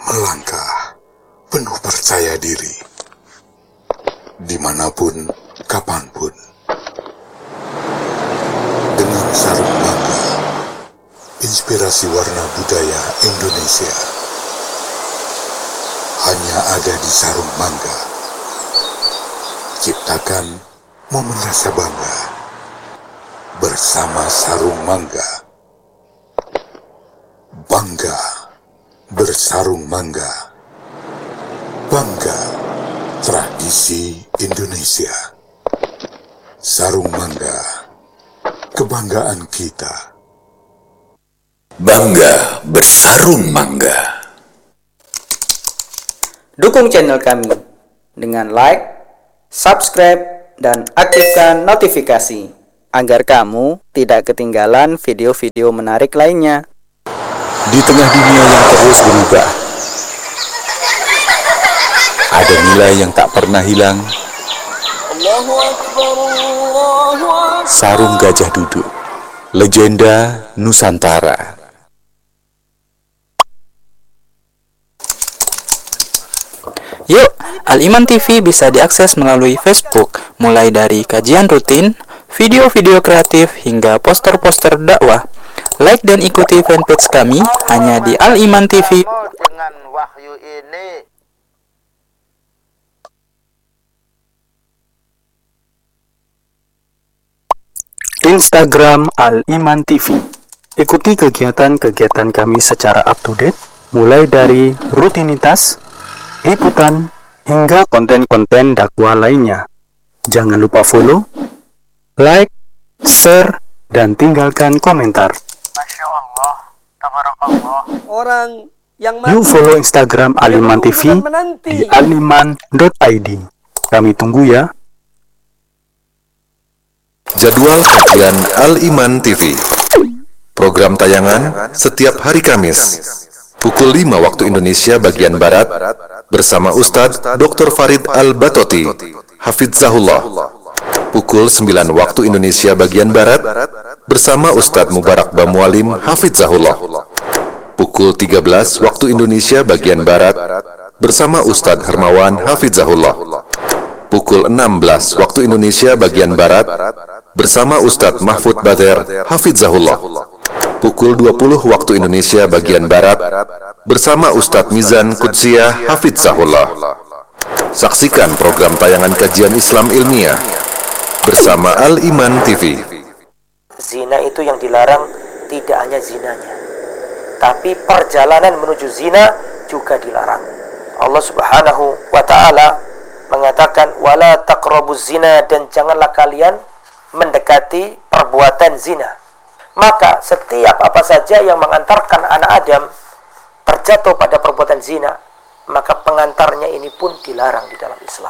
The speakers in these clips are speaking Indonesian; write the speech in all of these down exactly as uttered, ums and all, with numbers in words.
melangkah penuh percaya diri, dimanapun, kapanpun, dengan sarung bangga, inspirasi warna budaya Indonesia hanya ada di Sarung Mangga. Ciptakan momen rasa bangga bersama Sarung Mangga. Bangga bersarung mangga. Bangga tradisi Indonesia. Sarung Mangga, kebanggaan kita. Bangga bersarung mangga. Dukung channel kami dengan like, subscribe, dan aktifkan notifikasi agar kamu tidak ketinggalan video-video menarik lainnya. Di tengah dunia yang terus berubah, ada nilai yang tak pernah hilang. Sarung Gajah Duduk, legenda Nusantara. Yuk, Al-Iman T V bisa diakses melalui Facebook, mulai dari kajian rutin, video-video kreatif, hingga poster-poster dakwah. Like dan ikuti fanpage kami hanya di Al-Iman T V. Dengan wahyu ini, Instagram Al-Iman T V. Ikuti kegiatan-kegiatan kami secara up-to-date, mulai dari rutinitas, liputan, hingga konten-konten dakwah lainnya. Jangan lupa follow, like, share, dan tinggalkan komentar. Masya Allah, tabarakallah. Orang yang Yuk follow Instagram Al-Iman T V di aliman dot i d. Kami tunggu ya. Jadwal kajian Al-Iman T V. Program tayangan setiap hari Kamis pukul lima waktu Indonesia bagian Barat bersama Ustadz Doktor Farid Al-Batoti, Hafizahullah. Pukul sembilan waktu Indonesia bagian Barat bersama Ustadz Mubarak Bamualim, Hafizahullah. Pukul tiga belas waktu Indonesia bagian Barat bersama Ustadz Hermawan, Hafizahullah. Pukul enam belas waktu Indonesia bagian Barat bersama Ustadz Mahfud Badher, Hafizahullah. Pukul dua puluh waktu Indonesia bagian Barat bersama Ustadz Mizan Qudsiyah, Hafizahullah. Saksikan program tayangan kajian Islam ilmiah bersama Al-Iman T V. zina itu yang dilarang tidak hanya zinanya, tapi perjalanan menuju zina juga dilarang. Allah Subhanahu wa ta'ala mengatakan wala taqrabuz zina, dan janganlah kalian mendekati perbuatan zina. Maka setiap apa saja yang mengantarkan anak Adam terjatuh pada perbuatan zina, maka pengantarnya ini pun dilarang di dalam Islam.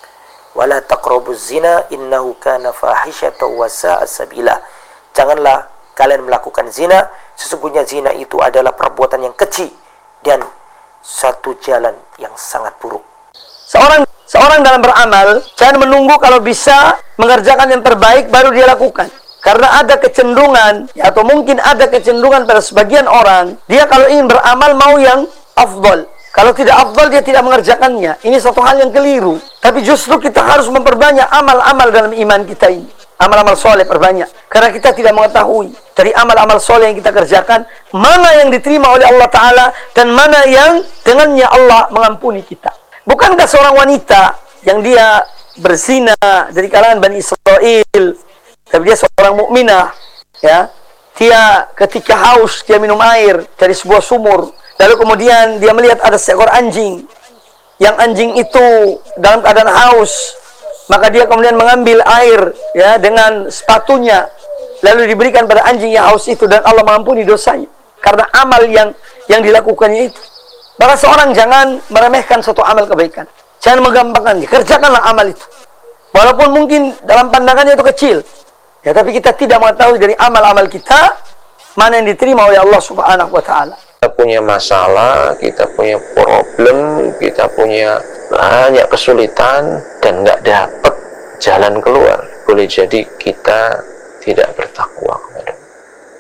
Wala taqrabuz zina innahu kana fahisyatan wa sa'a sabila. Janganlah kalian melakukan zina, sesungguhnya zina itu adalah perbuatan yang keji dan satu jalan yang sangat buruk. Seorang seorang dalam beramal jangan menunggu kalau bisa mengerjakan yang terbaik baru dia lakukan. Karena ada kecenderungan, ya, atau mungkin ada kecenderungan pada sebagian orang, dia kalau ingin beramal mau yang afdal. Kalau tidak afdal, dia tidak mengerjakannya. Ini satu hal yang keliru. Tapi justru kita harus memperbanyak amal-amal dalam iman kita ini. Amal-amal soleh perbanyak. Karena kita tidak mengetahui dari amal-amal soleh yang kita kerjakan, mana yang diterima oleh Allah Ta'ala, dan mana yang dengannya Allah mengampuni kita. Bukankah seorang wanita yang dia berzina dari kalangan Bani Israel, tapi dia seorang mukminah, ya, dia ketika haus dia minum air dari sebuah sumur, lalu kemudian dia melihat ada seekor anjing, yang anjing itu dalam keadaan haus, maka dia kemudian mengambil air, ya, dengan sepatunya, lalu diberikan pada anjing yang haus itu, dan Allah mengampuni dosanya karena amal yang yang dilakukannya itu. Maka seorang jangan meremehkan suatu amal kebaikan, jangan menggampangkannya, kerjakanlah amal itu, walaupun mungkin dalam pandangannya itu kecil. Ya, tapi kita tidak mengetahui dari amal-amal kita mana yang diterima oleh Allah Subhanahu wa ta'ala. Kita punya masalah, kita punya problem, kita punya banyak kesulitan dan nggak dapat jalan keluar. Boleh jadi kita tidak bertakwa kepada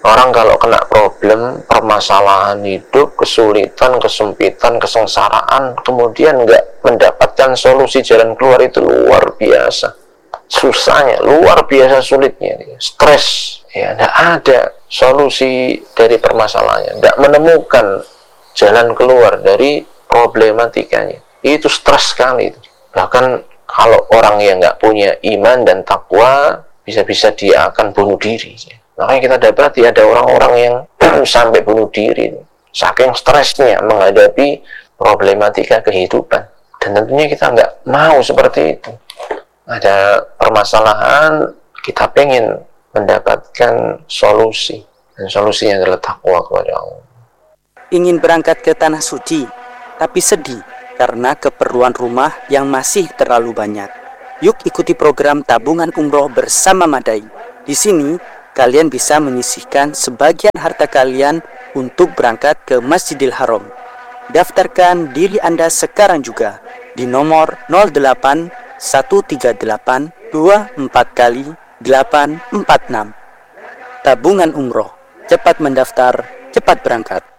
Orang kalau kena problem, permasalahan hidup, kesulitan, kesempitan, kesengsaraan, kemudian nggak mendapatkan solusi jalan keluar, itu luar biasa susahnya, luar biasa sulitnya, stres, ya, nggak ada solusi dari permasalahannya, nggak menemukan jalan keluar dari problematikanya, itu stres sekali. Bahkan kalau orang yang nggak punya iman dan takwa, bisa-bisa dia akan bunuh diri. Makanya kita dapati ada orang-orang yang sampai bunuh diri saking stresnya menghadapi problematika kehidupan. Dan tentunya kita nggak mau seperti itu. Ada permasalahan, kita pengen mendapatkan solusi, dan solusinya adalah takwa kepada Allah. Ingin berangkat ke tanah suci, tapi sedih karena keperluan rumah yang masih terlalu banyak. Yuk ikuti program tabungan umroh bersama Madai. Di sini kalian bisa menyisihkan sebagian harta kalian untuk berangkat ke Masjidil Haram. Daftarkan diri Anda sekarang juga di nomor nol delapan satu tiga delapan dua empat kali delapan empat enam. Tabungan umroh, cepat mendaftar, cepat berangkat.